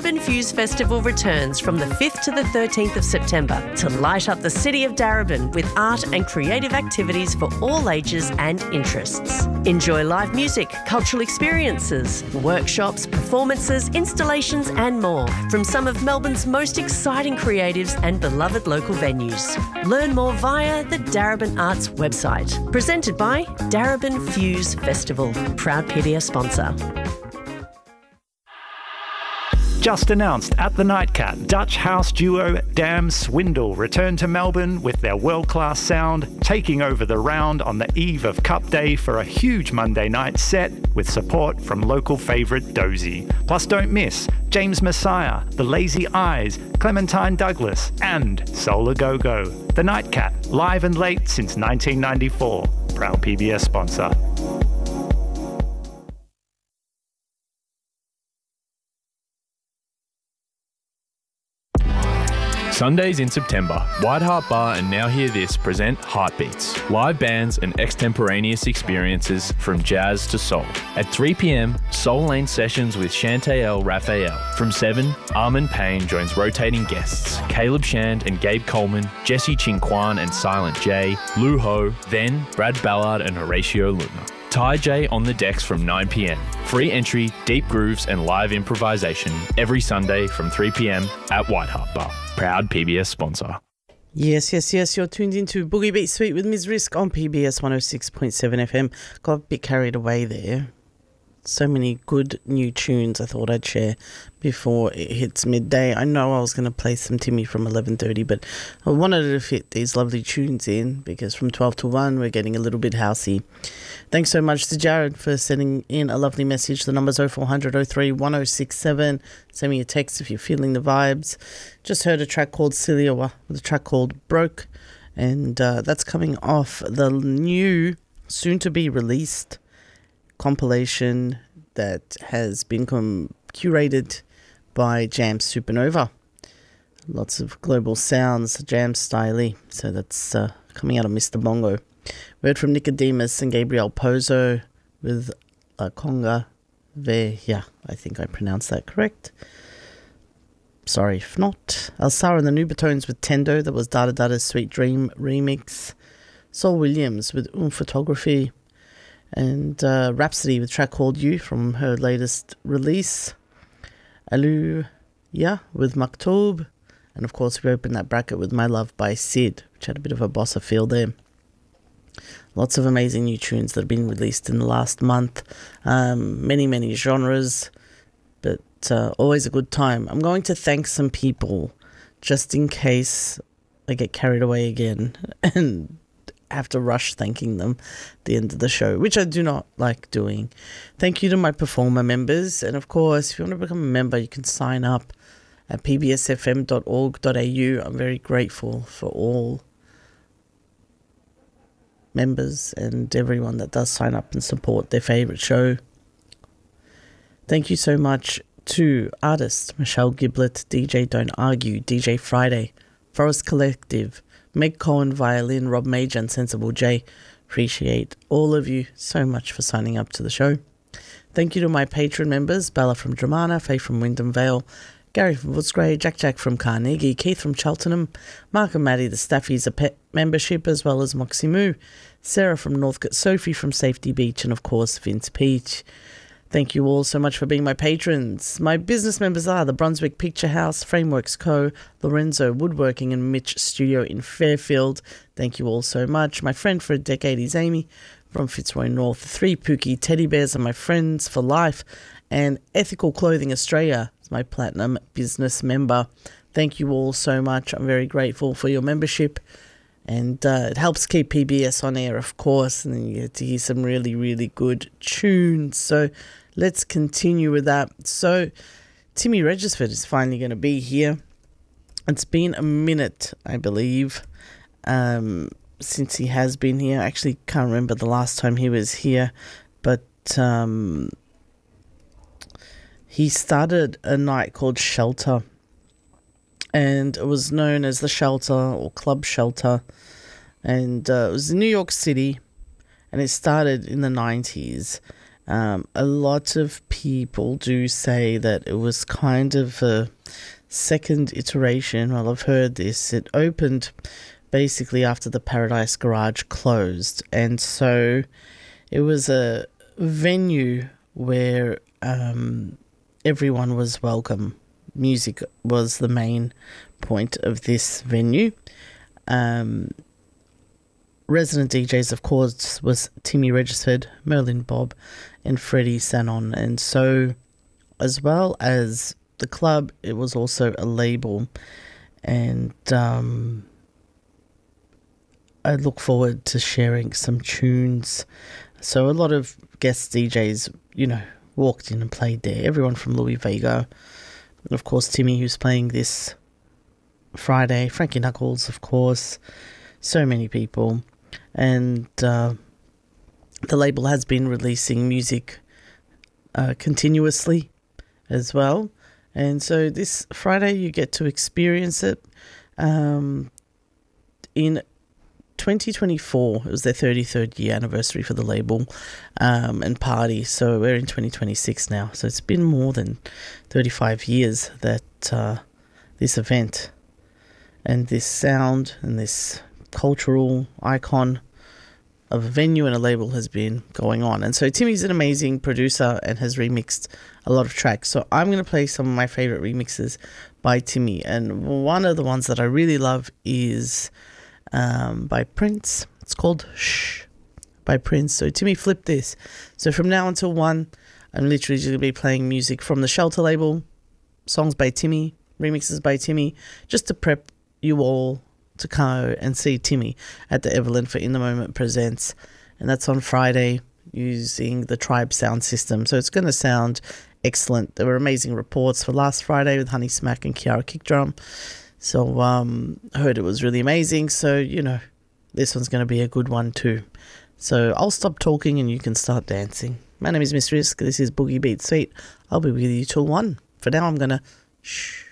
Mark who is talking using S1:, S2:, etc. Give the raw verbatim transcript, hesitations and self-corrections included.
S1: Darebin Fuse Festival returns from the fifth to the thirteenth of September to light up the city of Darebin with art and creative activities for all ages and interests. Enjoy live music, cultural experiences, workshops, performances, installations and more from some of Melbourne's most exciting creatives and beloved local venues. Learn more via the Darebin Arts website. Presented by Darebin Fuse Festival, proud P B S sponsor.
S2: Just announced at the Nightcat, Dutch house duo Damn Swindle return to Melbourne with their world-class sound, taking over the round on the eve of Cup Day for a huge Monday night set with support from local favourite Dozy. Plus don't miss James Messiah, The Lazy Eyes, Clementine Douglas and Soul A Go Go. The Nightcat, live and late since nineteen ninety-four. Proud P B S sponsor.
S3: Sundays in September, White Hart Bar and Now Hear This present Heartbeats, live bands and extemporaneous experiences from jazz to soul. At three p.m, Soul Lane sessions with Chantael Raphael. From seven, Armin Payne joins rotating guests, Caleb Shand and Gabe Coleman, Jesse Chinquan and Silent J, Lou Ho, then Brad Ballard and Horatio Luna. Ty J on the decks from nine p.m. Free entry, deep grooves and live improvisation every Sunday from three p.m. at White Hart Bar. Proud P B S sponsor.
S4: Yes, yes, yes. You're tuned into Boogie Beat Suite with Miz Risk on P B S one oh six point seven F M. Got a bit carried away there. So many good new tunes I thought I'd share before it hits midday. I know I was going to play some Timmy from eleven thirty, but I wanted to fit these lovely tunes in because from twelve to one we're getting a little bit housey. Thanks so much to Jared for sending in a lovely message. The number's oh four hundred oh three one oh six seven. Send me a text if you're feeling the vibes. Just heard a track called Siliowa with a track called Broke, and uh, that's coming off the new, soon-to-be released compilation that has been com- curated by Jam Supernova. Lots of global sounds, Jam style-y. So that's uh, coming out of Mister Bongo. We heard from Nicodemus and Gabriel Pozo with La Conga Veja. I think I pronounced that correct. Sorry if not. Alsara and the Nubatones with Tendo. That was Dada Dada's Sweet Dream remix. Saul Williams with Um Photography. And uh, Rhapsody with a track called You from her latest release. Alu, yeah, with Maktub. And of course we opened that bracket with My Love by Sid, which had a bit of a bossa feel there. Lots of amazing new tunes that have been released in the last month. Um, many, many genres, but uh, always a good time. I'm going to thank some people just in case I get carried away again and have to rush thanking them at the end of the show, which I do not like doing. Thank you to my performer members. And of course, if you want to become a member, you can sign up at p b s f m dot org dot a u. I'm very grateful for all members and everyone that does sign up and support their favourite show. Thank you so much to artists Michelle Giblet, D J Don't Argue, D J Friday, Forest Collective, Meg Cohen Violin, Rob Major and Sensible J. Appreciate all of you so much for signing up to the show. Thank you to my patron members, Bella from Dramana, Faye from Wyndham Vale, Gary from Footscray, Jack Jack from Carnegie, Keith from Cheltenham, Mark and Maddie, the Staffies, a pet membership, as well as Moxie Moo, Sarah from Northcote, Sophie from Safety Beach, and of course Vince Peach. Thank you all so much for being my patrons. My business members are the Brunswick Picture House, Frameworks Co., Lorenzo Woodworking and Mitch Studio in Fairfield. Thank you all so much. My friend for a decade is Amy from Fitzroy North. Three Pookie Teddy Bears are my friends for life. And Ethical Clothing Australia is my platinum business member. Thank you all so much. I'm very grateful for your membership. And uh, it helps keep P B S on air, of course. And then you get to hear some really, really good tunes. So let's continue with that. So Timmy Regisford is finally going to be here. It's been a minute, I believe, um, since he has been here. I actually can't remember the last time he was here. But um, he started a night called Shelter. And it was known as the Shelter or Club Shelter. And uh, it was in New York City. And it started in the nineties. Um, a lot of people do say that it was kind of a second iteration. Well, I've heard this. It opened basically after the Paradise Garage closed, and so it was a venue where um, everyone was welcome. Music was the main point of this venue. Um, resident D Js, of course, was Timmy Regisford, Merlin Bob, and Freddie Sanon. And so, as well as the club, it was also a label. And um, I look forward to sharing some tunes. So a lot of guest D Js, you know, walked in and played there. Everyone from Louis Vega, and of course Timmy, who's playing this Friday, Frankie Knuckles, of course, so many people. And uh, the label has been releasing music uh, continuously as well. And so this Friday you get to experience it. Um, in twenty twenty-four, it was their thirty-third year anniversary for the label um, and party. So we're in twenty twenty-six now. So it's been more than thirty-five years that uh, this event and this sound and this cultural icon of a venue and a label has been going on. And so Timmy's an amazing producer and has remixed a lot of tracks. So I'm going to play some of my favorite remixes by Timmy. And one of the ones that I really love is um, by Prince. It's called Shh by Prince. So Timmy flipped this. So from now until one, I'm literally just going to be playing music from the Shelter label, songs by Timmy, remixes by Timmy, just to prep you all to go and see Timmy at the Evelyn for In The Moment Presents. And that's on Friday using the Tribe sound system. So it's going to sound excellent. There were amazing reports for last Friday with Honey Smack and Kiara Kickdrum. So um, I heard it was really amazing. So, you know, this one's going to be a good one too. So I'll stop talking and you can start dancing. My name is Miss Risk. This is Boogie Beat Suite. I'll be with you till one. For now, I'm going to shh.